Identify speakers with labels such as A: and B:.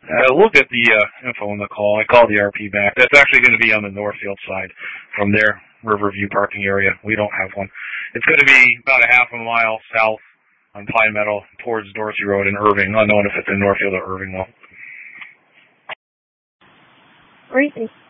A: We'll get the info on the call. I called the RP back. That's actually going to be on the Northfield side from their Riverview parking area. We don't have one. It's going to be about a half a mile south on Pine Meadow towards Dorsey Road in Irving. Unknown if it's in Northfield or Irving, though.
B: Great.